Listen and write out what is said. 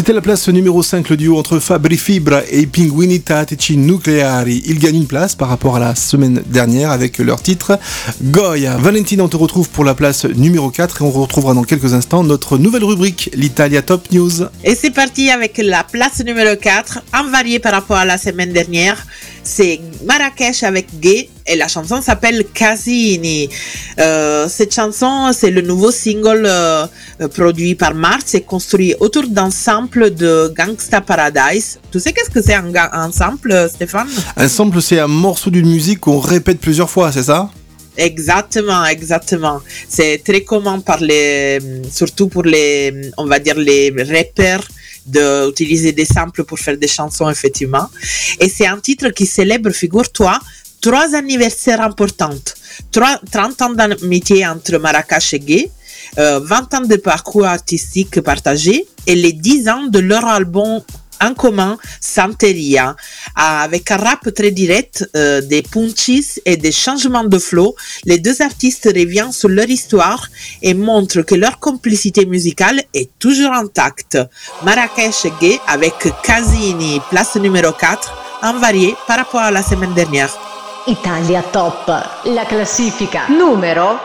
C'était la place numéro 5, le duo entre Fabri Fibra et Pinguini Tattici Nucleari. Ils gagnent une place par rapport à la semaine dernière avec leur titre Goya. Valentina, on te retrouve pour la place numéro 4 et on retrouvera dans quelques instants notre nouvelle rubrique, l'Italia Top News. Et c'est parti avec la place numéro 4, en varié par rapport à la semaine dernière. C'est Marrakech avec Gay et la chanson s'appelle Casini. Cette chanson, c'est le nouveau single produit par Mars et construit autour d'un sample de Gangsta Paradise. Tu sais qu'est-ce que c'est un sample, Stéphane? Un sample, c'est un morceau d'une musique qu'on répète plusieurs fois, c'est ça? Exactement. C'est très commun surtout pour on va dire les rappers, d'utiliser des samples pour faire des chansons, effectivement. Et c'est un titre qui célèbre, figure-toi, 3 anniversaires importants. 30 ans d'amitié entre Marrakech et Gay, 20 ans de parcours artistique partagé et les 10 ans de leur album en commun, Santeria, avec un rap très direct, des punchis et des changements de flow. Les deux artistes reviennent sur leur histoire et montrent que leur complicité musicale est toujours intacte. Marrakech et Gay avec Casini, place numéro 4, en varié par rapport à la semaine dernière. Italia Top, la classifica numero